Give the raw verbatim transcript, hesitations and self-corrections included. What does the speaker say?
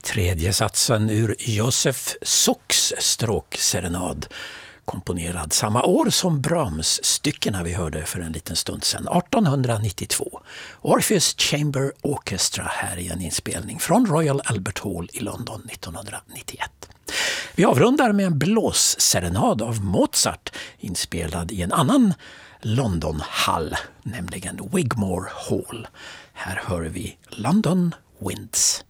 Tredje satsen ur Josef Sukks stråkserenad, komponerad samma år som Brahms-styckena vi hörde för en liten stund sedan, arton nittiotvå. Orpheus Chamber Orchestra här i en inspelning från Royal Albert Hall i London nittonhundranittioett. Vi avrundar med en blåsserenad av Mozart inspelad i en annan Londonhall, nämligen Wigmore Hall. Här hör vi London Winds.